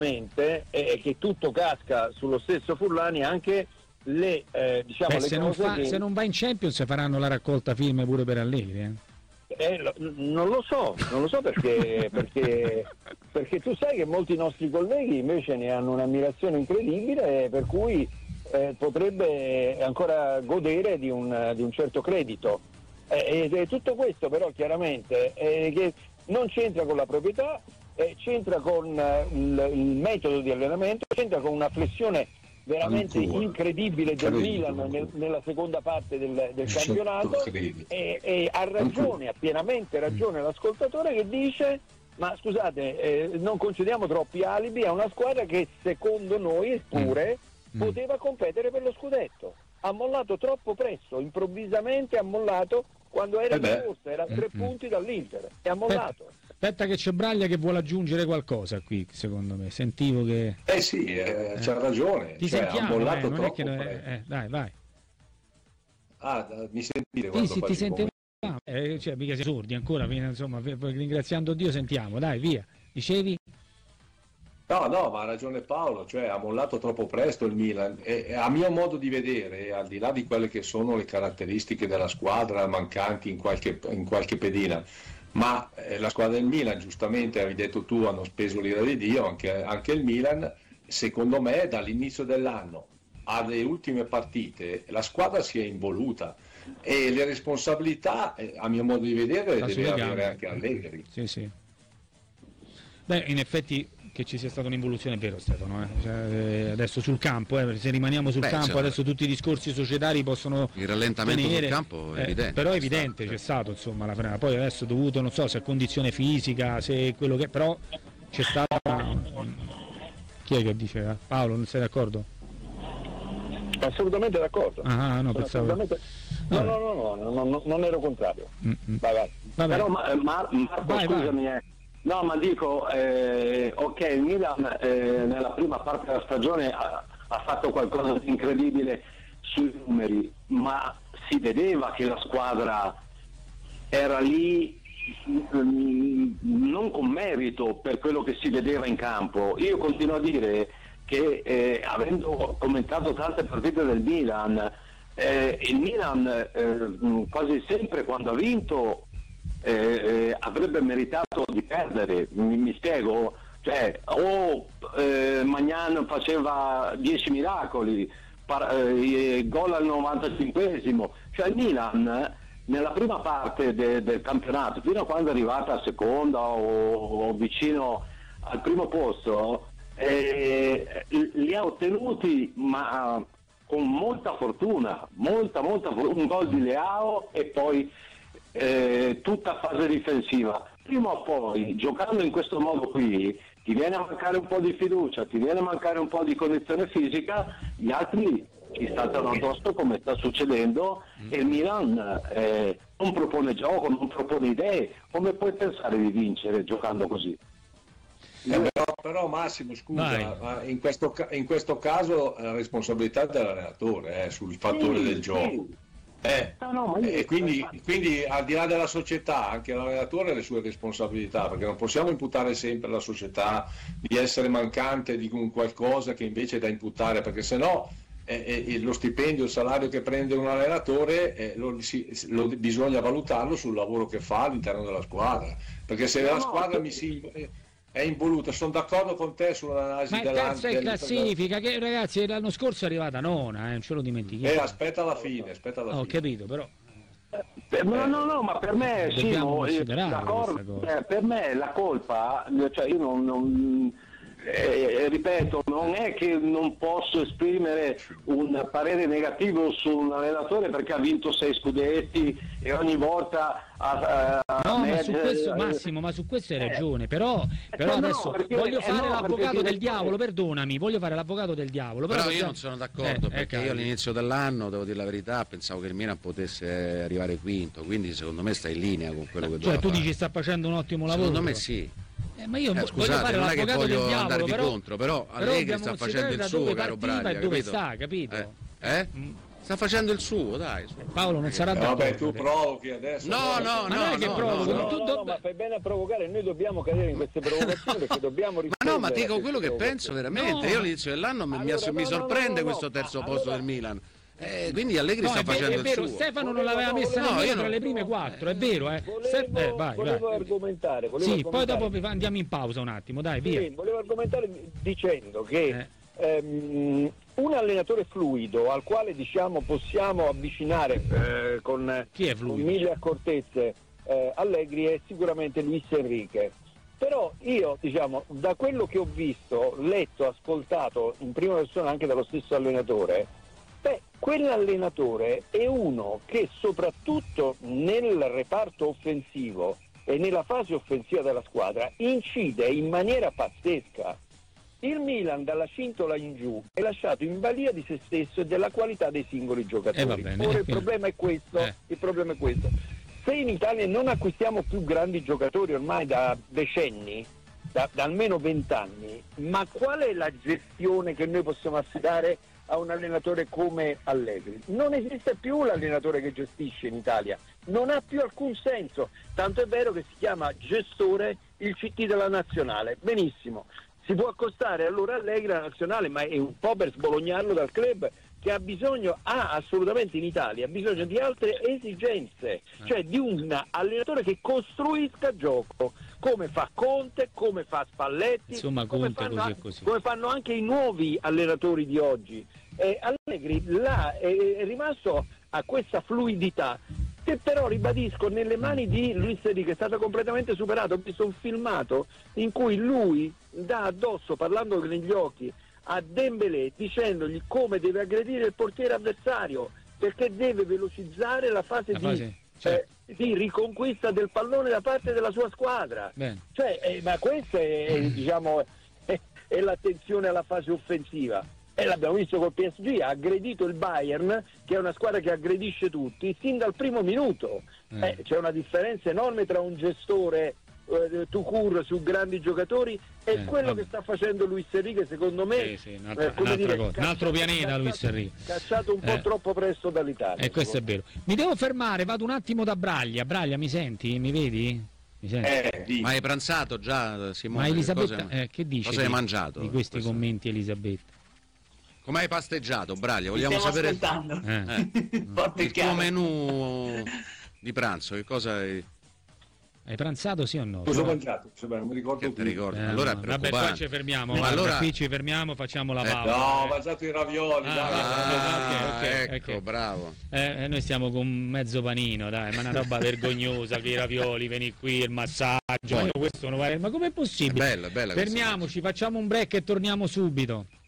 che tutto casca sullo stesso Furlani, anche le diciamo le cose se non va in Champions faranno la raccolta firme pure per Allegri. Non lo so perché tu sai che molti nostri colleghi invece ne hanno un'ammirazione incredibile, per cui potrebbe ancora godere di un certo credito, e tutto questo però chiaramente che non c'entra con la proprietà, c'entra con il metodo di allenamento, c'entra con una flessione veramente incredibile del Milan nella seconda parte del campionato, e ha pienamente ragione l'ascoltatore che dice: ma scusate, non concediamo troppi alibi a una squadra che secondo noi pure poteva competere per lo scudetto. Ha mollato troppo presto, improvvisamente ha mollato quando era in corsa, era a 3 punti dall'Inter e ha mollato. Aspetta che c'è Braglia che vuole aggiungere qualcosa qui, secondo me. Sentivo che... c'ha ragione. Ti sentiamo, ha mollato non troppo. Dai, vai. Mi sentite quando sì, ti sentiamo. Mica sei sordi ancora, insomma, ringraziando Dio sentiamo. Dai, via. Dicevi? No, ma ha ragione Paolo, cioè ha mollato troppo presto il Milan, e a mio modo di vedere, al di là di quelle che sono le caratteristiche della squadra mancanti in qualche pedina, ma la squadra del Milan, giustamente hai detto tu, hanno speso l'ira di Dio, anche il Milan, secondo me dall'inizio dell'anno alle ultime partite la squadra si è involuta, e le responsabilità, a mio modo di vedere, le deve avere anche Allegri. Sì. Beh, in effetti che ci sia stata un'involuzione è vero, Stefano, adesso sul campo, se rimaniamo sul campo, adesso tutti i discorsi societari possono il rallentamento sul campo è evidente, però è evidente, c'è stato insomma la frena, poi adesso dovuto, non so se è condizione fisica, se quello che, però c'è stata chi è che dice? Paolo, non sei d'accordo? Assolutamente d'accordo. No, pensavo no, non ero contrario. Vai. Però Marco, scusami, no, ma dico, ok, il Milan nella prima parte della stagione ha fatto qualcosa di incredibile sui numeri, ma si vedeva che la squadra era lì non con merito per quello che si vedeva in campo. Io continuo a dire che avendo commentato tante partite del Milan, il Milan quasi sempre quando ha vinto avrebbe meritato di perdere, mi spiego, cioè Magnan faceva 10 miracoli, gol al 95esimo, cioè il Milan nella prima parte del campionato, fino a quando è arrivata a seconda o vicino al primo posto, li ha ottenuti ma con molta fortuna, un gol di Leao e poi tutta fase difensiva. Prima o poi, giocando in questo modo qui, ti viene a mancare un po' di fiducia, ti viene a mancare un po' di condizione fisica, gli altri ci stanno addosso come sta succedendo, e il Milan non propone gioco, non propone idee. Come puoi pensare di vincere giocando così? Però Massimo, scusa, ma in questo caso la responsabilità dell'allenatore sul fattore del gioco. E quindi al di là della società, anche l'allenatore ha le sue responsabilità, perché non possiamo imputare sempre alla società di essere mancante di un qualcosa che invece è da imputare, perché sennò lo stipendio, il salario che prende un allenatore bisogna valutarlo sul lavoro che fa all'interno della squadra, perché se la squadra è involuta, sono d'accordo con te sull'analisi ma il terzo è in classifica, che ragazzi l'anno scorso è arrivata nona, non ce lo dimentichiamo. Aspetta alla fine. Ho capito, però no, ma per me per me la colpa, cioè io non ripeto, non è che non posso esprimere un parere negativo su un allenatore perché ha vinto 6 scudetti e ogni volta ma su questo, Massimo, ma su questo hai ragione, però adesso voglio fare l'avvocato del diavolo, perdonami, voglio fare l'avvocato del diavolo, però io non sono d'accordo, perché io all'inizio dell'anno, devo dire la verità, pensavo che il Milan potesse arrivare quinto, quindi secondo me sta in linea con quello che doveva fare. Tu dici sta facendo un ottimo lavoro? Secondo me sì. Ma io scusate, non è che voglio andarvi però, contro, però Allegri sta facendo il suo, caro Braglia, e dove sta, capito? Sta facendo il suo, dai. Paolo non sarà d'accordo. Vabbè, tu provochi adesso. Ma fai bene a provocare, noi dobbiamo cadere in queste provocazioni perché dobbiamo rispondere. Ma dico quello che penso veramente. Io all'inizio dell'anno mi sorprende questo terzo posto del Milan. Quindi Allegri sta facendo il suo. Stefano non l'aveva messa nemmeno tra le prime 4, è vero, Volevo argomentare. Poi dopo andiamo in pausa un attimo, dai, via. Volevo argomentare dicendo che un allenatore fluido al quale possiamo avvicinare con mille accortezze Allegri è sicuramente Luis Enrique. Però io, da quello che ho visto, letto, ascoltato in prima persona anche dallo stesso allenatore, quell'allenatore è uno che soprattutto nel reparto offensivo e nella fase offensiva della squadra incide in maniera pazzesca. Il Milan dalla cintola in giù è lasciato in balia di se stesso e della qualità dei singoli giocatori. Ora il problema è questo. Se in Italia non acquistiamo più grandi giocatori ormai da decenni, da almeno 20 anni, ma qual è la gestione che noi possiamo affidare a un allenatore come Allegri? Non esiste più l'allenatore che gestisce in Italia, non ha più alcun senso, tanto è vero che si chiama gestore il CT della nazionale. Benissimo, si può accostare allora Allegri alla nazionale, ma è un po' per sbolognarlo dal club che ha assolutamente in Italia bisogno di altre esigenze, cioè di un allenatore che costruisca gioco, come fa Conte, come fa Spalletti, come fanno anche i nuovi allenatori di oggi. Allegri là è rimasto a questa fluidità che però, ribadisco, nelle mani di Luis Enrique è stata completamente superata. Ho visto un filmato in cui lui dà addosso, parlando negli occhi, a Dembélé dicendogli come deve aggredire il portiere avversario perché deve velocizzare la fase di riconquista del pallone da parte della sua squadra. Ma questa è l'attenzione alla fase offensiva. E l'abbiamo visto col PSG, ha aggredito il Bayern, che è una squadra che aggredisce tutti, sin dal primo minuto. C'è una differenza enorme tra un gestore tout court su grandi giocatori e quello che sta facendo Luis Enrique, secondo me un altro pianeta. Luis Enrique cacciato un po' troppo presto dall'Italia. Questo è vero. Mi devo fermare, vado un attimo da Braglia. Braglia, mi senti? Mi vedi? Ma hai pranzato già, Simone? Ma Elisabetta che dice? Cosa hai mangiato? Di questi commenti, Elisabetta? Come hai pasteggiato, Braglia? Vogliamo sapere il tuo menù di pranzo, che cosa hai pranzato, sì o no? Cosa ho mangiato? Non mi ricordo più. Allora è vabbè, qua ci fermiamo. Qui ci fermiamo, facciamo la pausa. No, ho mangiato i ravioli. Ecco, bravo. Noi stiamo con mezzo panino, dai, ma è una roba vergognosa che i ravioli, vieni qui, il massaggio. Questo non vale. Ma com'è possibile? È bella. Fermiamoci, facciamo un break e torniamo subito.